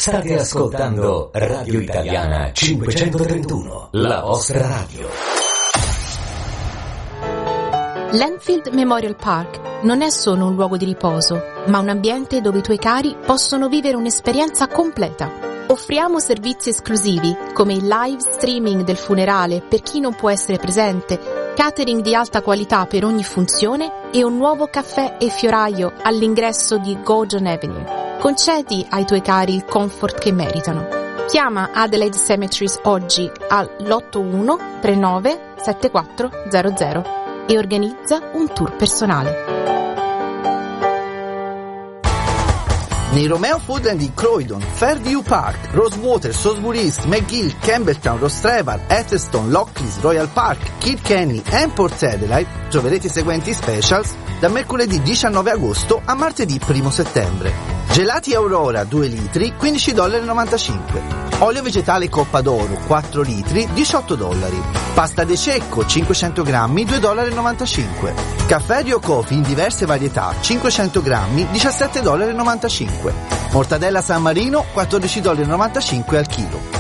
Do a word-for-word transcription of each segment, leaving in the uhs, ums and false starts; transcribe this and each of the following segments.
State ascoltando Radio Italiana cinquecentotrentuno, la vostra radio. L'Enfield Memorial Park non è solo un luogo di riposo, ma un ambiente dove i tuoi cari possono vivere un'esperienza completa. Offriamo servizi esclusivi come il live streaming del funerale per chi non può essere presente, catering di alta qualità per ogni funzione e un nuovo caffè e fioraio all'ingresso di Gordon Avenue. Concedi ai tuoi cari il comfort che meritano. Chiama Adelaide Cemeteries oggi all'otto uno tre nove sette quattro zero zero e organizza un tour personale. Nei Romeo Foodland di Croydon, Fairview Park, Rosewater, Salisbury East, McGill, Campbelltown, Rostrevor, Atherstone, Lockleys, Royal Park, Kilkenny e Port Adelaide troverete i seguenti specials da mercoledì diciannove agosto a martedì primo settembre. Gelati Aurora due litri, quindici dollari e novantacinque. Olio vegetale Coppa d'Oro quattro litri, diciotto dollari. Pasta de cecco cinquecento grammi, due dollari e novantacinque. Caffè Rio Coffee in diverse varietà cinquecento grammi, diciassette dollari e novantacinque. Mortadella San Marino quattordici dollari e novantacinque al chilo.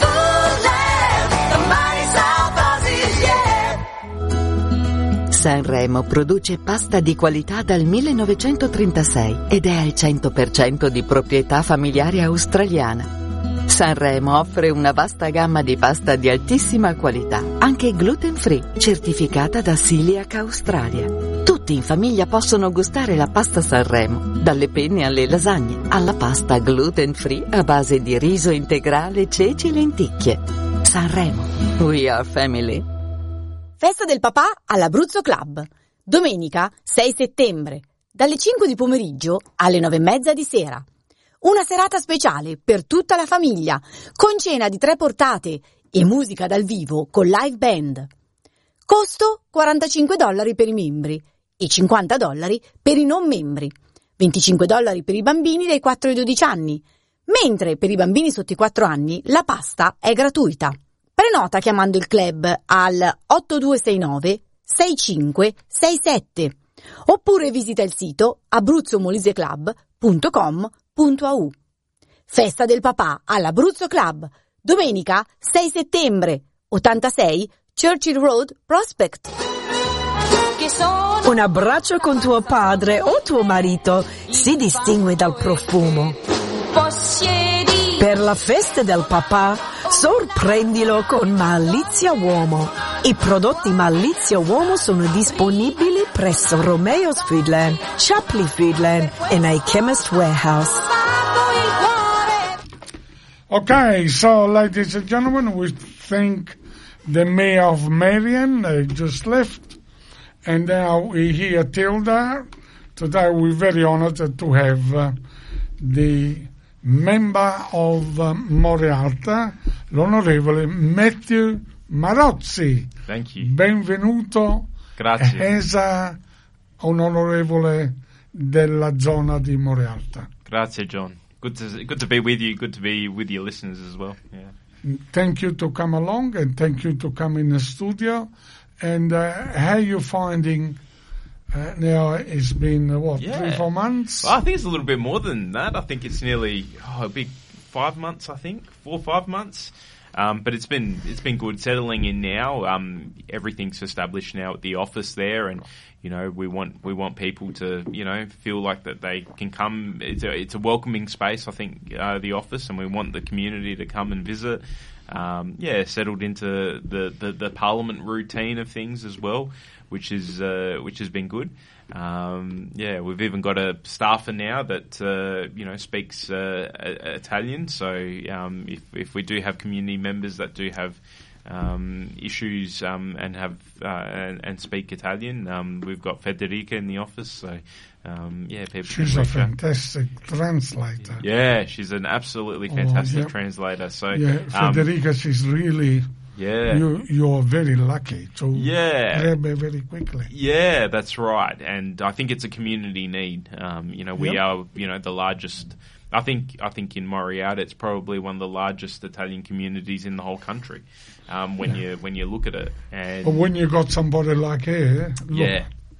Sanremo produce pasta di qualità dal millenovecentotrentasei ed è al cento per cento di proprietà familiare australiana. Sanremo offre una vasta gamma di pasta di altissima qualità, anche gluten free, certificata da Celiac Australia. Tutti in famiglia possono gustare la pasta Sanremo, dalle penne alle lasagne, alla pasta gluten free a base di riso integrale, ceci e lenticchie. Sanremo, we are family. Festa del papà all'Abruzzo Club. Domenica sei settembre, dalle cinque di pomeriggio alle nove e mezza di sera. Una serata speciale per tutta la famiglia, con cena di tre portate e musica dal vivo con live band. Costo quarantacinque dollari per i membri e cinquanta dollari per i non membri. venticinque dollari per i bambini dai quattro ai dodici anni, mentre per i bambini sotto i quattro anni la pasta è gratuita. Prenota chiamando il club al otto due sei nove sei cinque sei sette oppure visita il sito abruzzo molise club punto com punto a u. Festa del papà all'Abruzzo Club, domenica sei settembre, ottantasei Churchill Road, Prospect. Un abbraccio con tuo padre o tuo marito si distingue dal profumo. Per la festa del papà, sorprendilo con Malizia Uomo. I prodotti Malizia Uomo sono disponibili presso Romeo's Foodland, Chapley Foodland e nei Chemist Warehouse. Okay, so ladies and gentlemen, we thank the mayor of Marion, uh, just left, and now we hear Tilda. Today we're very honored to have uh, the member of uh, Morialta, l'onorevole Matthew Marozzi. Thank you. Benvenuto. Grazie. As a, un onorevole della zona di Morialta. Grazie, John. Good to good to be with you. Good to be with your listeners as well. Yeah. Thank you to come along, and thank you to come in the studio. And uh, how are you finding? Uh, now it's been, uh, what, yeah. three, four months? Well, I think it's a little bit more than that. I think it's nearly oh, a big five months, I think. Four or five months. Um, but it's been it's been good settling in now. Um, everything's established now at the office there, and you know we want we want people to you know feel like that they can come. It's a, it's a welcoming space, I think, uh, the office, and we want the community to come and visit. Um, yeah, settled into the, the, the Parliament routine of things as well, which is uh, which has been good. Um, yeah, we've even got a staffer now that uh, you know speaks uh, Italian. So um, if if we do have community members that do have um, issues um, and have uh, and, and speak Italian, um, we've got Federica in the office. So um, yeah, people. She's a fantastic translator. Yeah, she's an absolutely fantastic oh, yep. translator. So yeah, Federica, um, she's really. Yeah, you you're very lucky to yeah. grab her very quickly. Yeah, that's right, and I think it's a community need. Um, you know, we yep. are you know the largest. I think I think in Moriarty it's probably one of the largest Italian communities in the whole country. Um, when yeah. you when you look at it, and but when you got somebody like her, look, yeah,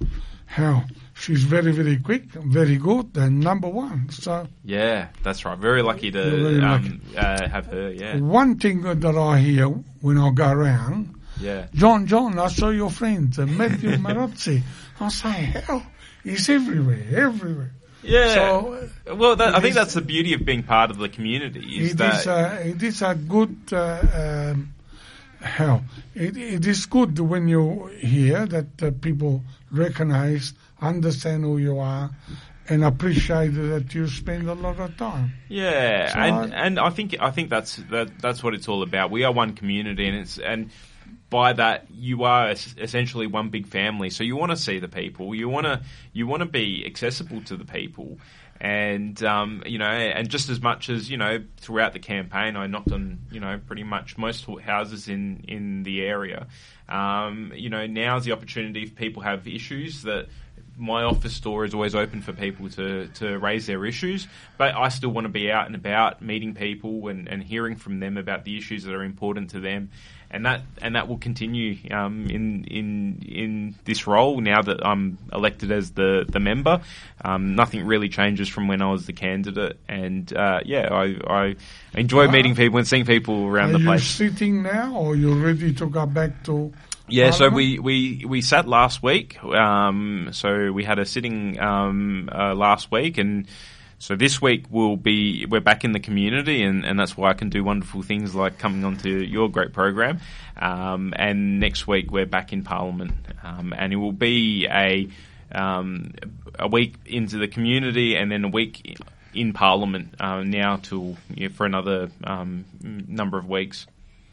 how she's very, very quick, very good, and number one. So Yeah, that's right. Very lucky to Very um, uh, have her. Yeah, one thing that I hear when I go around, yeah. John, John, I saw your friend, uh, Matthew Marozzi. I say, hell, he's everywhere, everywhere. Yeah. So, well, that, I it think is- that's the beauty of being part of the community. Is It that is, a, it is a good, uh, um, hell, it, it is good when you hear that uh, people recognize, understand who you are, and appreciate that you spend a lot of time. Yeah, So and I- and I think I think that's that, that's what it's all about. We are one community, and it's and by that you are es- essentially one big family. So you want to see the people, you want to you want to be accessible to the people, and um, you know, and just as much as you know, throughout the campaign, I knocked on you know pretty much most houses in in the area. Um, you know, now's the opportunity if people have issues that. My office door is always open for people to, to raise their issues, but I still want to be out and about, meeting people and, and hearing from them about the issues that are important to them, and that and that will continue um, in in in this role now that I'm elected as the the member. Um, nothing really changes from when I was the candidate, and uh, yeah, I, I enjoy Wow. meeting people and seeing people around Are the you place. sitting now, or you ready to go back to? Yeah, so Parliament? we, we, we sat last week. Um, so we had a sitting um, uh, last week, and so this week we'll be we're back in the community, and, and that's why I can do wonderful things like coming onto your great program. Um, and next week we're back in Parliament, um, and it will be a um, a week into the community, and then a week in Parliament uh, now till yeah, for another um, number of weeks.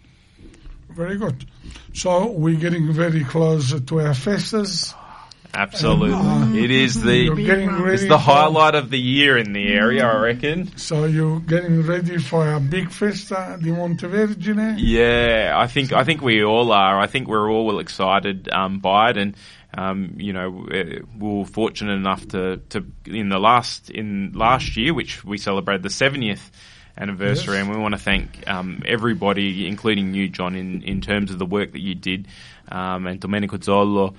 Very good. So we're getting very close to our festas. Absolutely, And, uh, it is the You're getting ready. It's the for- highlight of the year in the area, I reckon. So you're getting ready for our big festa di Montevergine. Yeah, I think I think we all are. I think we're all excited um, by it, and um, you know, we were fortunate enough to, to in the last in last year, which we celebrated the seventieth anniversary, Yes. and we want to thank um, everybody, including you, John, in, in terms of the work that you did, um, and Domenico Zollo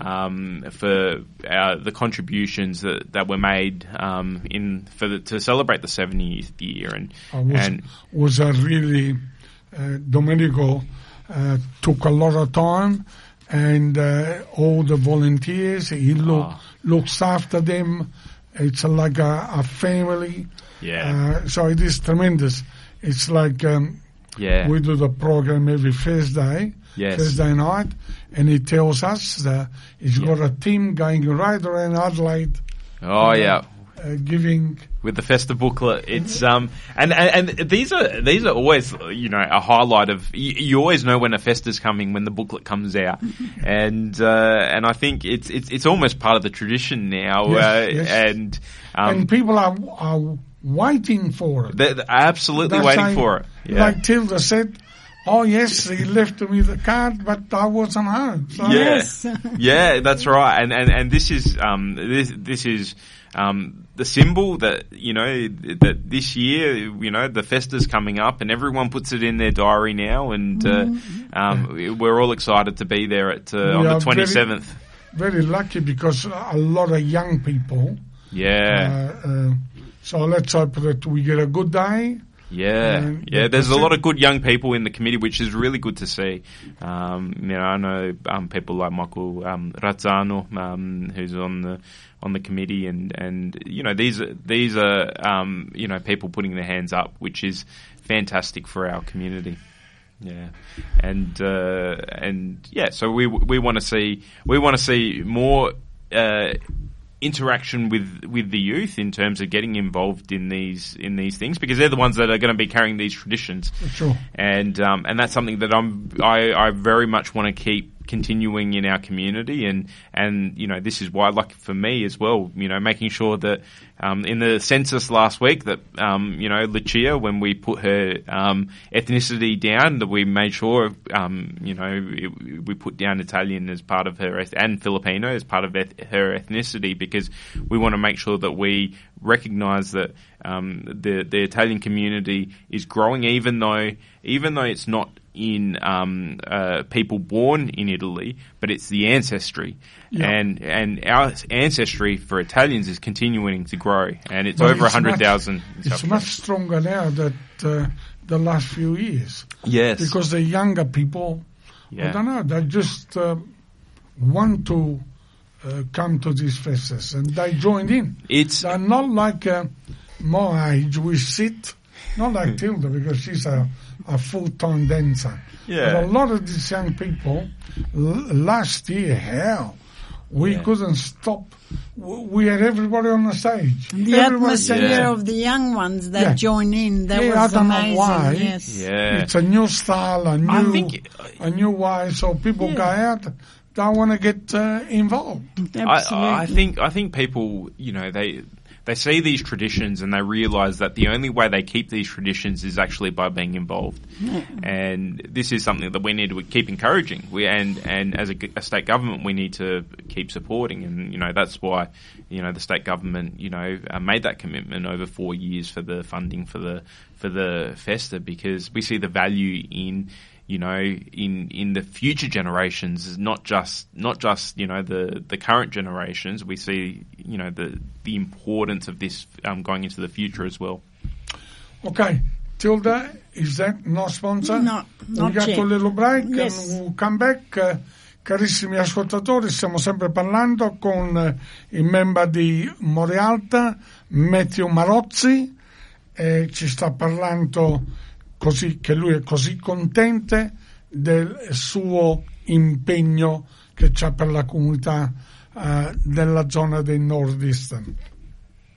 um, for our, the contributions that, that were made um, in for the, to celebrate the seventieth year, and Uh, was, and was a really, uh, Domenico uh, took a lot of time, and uh, all the volunteers, he look, Ah. looks after them. It's like a, a family. yeah, Uh, so it is tremendous. It's like um, yeah, we do the program every Thursday, Yes. Thursday night, and he tells us that he's Yeah. got a team going right around Adelaide, oh yeah. uh, giving. With the Festa booklet, it's um and, and and these are these are always you know a highlight of you, you always know when a Festa's coming when the booklet comes out, and uh, and I think it's it's it's almost part of the tradition now, Yes, uh, yes. and um and people are are waiting for it. they're, they're absolutely They're waiting saying- for it. Yeah. Like Tilda said, oh yes, he left me the card, but I wasn't home. So Yeah, yeah, that's right. And, and, and this is um this this is um the symbol that you know that this year you know the Festa's coming up, and everyone puts it in their diary now, and uh, um we're all excited to be there at uh, We on are the twenty seventh. very lucky because a lot of young people. Yeah, Uh, uh, so let's hope that we get a good day. yeah, and yeah. the There's a percent- lot of good young people in the committee, which is really good to see. Um, you know, I know um, people like Michael um, Razzano, um, who's on the on the committee, and, and you know these are these are um, you know people putting their hands up, which is fantastic for our community. Yeah, and uh, and yeah, so we we want to see we want to see more. Uh, interaction with with the youth in terms of getting involved in these in these things, because they're the ones that are going to be carrying these traditions, Sure. and um, and that's something that I'm I, I very much want to keep continuing in our community, and and you know this is why, like for me as well, you know making sure that um, in the census last week that um, you know Lucia, when we put her um, ethnicity down, that we made sure um, you know it, we put down Italian as part of her eth- and Filipino as part of eth- her ethnicity, because we want to make sure that we recognise that um, the the Italian community is growing, even though even though it's not in um, uh, people born in Italy, but but it's the ancestry. Yeah. And and our ancestry for Italians is continuing to grow, and it's But over it's one hundred thousand. It's much stronger now than uh, the last few years. Yes. Because the younger people, Yeah. I don't know, they just uh, want to uh, come to these festivals, and they join in. It's They're not like uh, my age, we sit, not like Tilda, because she's a, a full-time dancer. Yeah. But a lot of these young people, l- last year, hell, we Yeah. couldn't stop. W- We had everybody on the stage. The Everybody atmosphere Yeah. of the young ones that Yeah. join in, that Yeah, I was don't know amazing. why. Yes. yeah. It's a new style, a I new, think- a new way. So people Yeah. go out, they want to get uh, involved. Absolutely. I, I think I think people, you know, they they see these traditions and they realise that the only way they keep these traditions is actually by being involved. And this is something that we need to keep encouraging. We and and as a, a state government, we need to keep supporting. And you know that's why you know the state government you know uh, made that commitment over four years for the funding for the for the festa, because we see the value in. You know, in, in the future generations, not just not just you know the, the current generations. We see you know the the importance of this um, going into the future as well. Okay, Tilda, is that no sponsor? No, not We got yet. a little break Yes. and we'll come back. Uh, carissimi ascoltatori, stiamo sempre parlando con uh, il membro di Morealta, Matteo Marozzi, e ci sta parlando così che lui è così contento del suo impegno che c'ha per la comunità uh, della zona dei Nord Eastern.